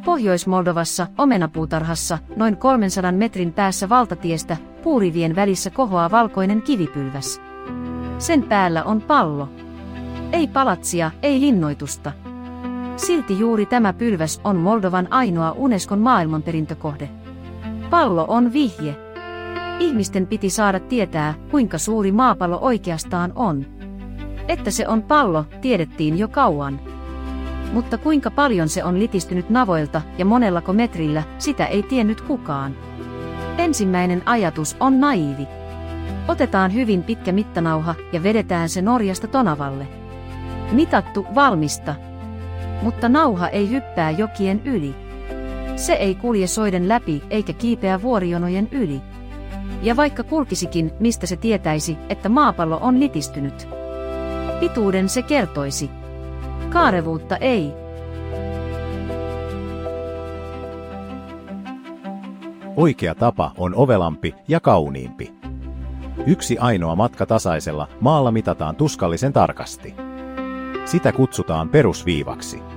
Pohjois-Moldovassa omenapuutarhassa noin 300 metrin päässä valtatiestä puurivien välissä kohoaa valkoinen kivipylväs. Sen päällä on pallo. Ei palatsia, ei linnoitusta. Silti juuri tämä pylväs on Moldovan ainoa Unescon maailmanperintökohde. Pallo on vihje. Ihmisten piti saada tietää, kuinka suuri maapallo oikeastaan on. Että se on pallo, tiedettiin jo kauan. Mutta kuinka paljon se on litistynyt navoilta ja monellako metrillä, sitä ei tiennyt kukaan. Ensimmäinen ajatus on naiivi. Otetaan hyvin pitkä mittanauha ja vedetään se Norjasta Tonavalle. Mitattu, valmista. Mutta nauha ei hyppää jokien yli. Se ei kulje soiden läpi eikä kiipeä vuorijonojen yli. Ja vaikka kulkisikin, mistä se tietäisi, että maapallo on litistynyt? Pituuden se kertoisi. Kaarevuutta ei. Oikea tapa on ovelampi ja kauniimpi. Yksi ainoa matka tasaisella maalla mitataan tuskallisen tarkasti. Sitä kutsutaan perusviivaksi.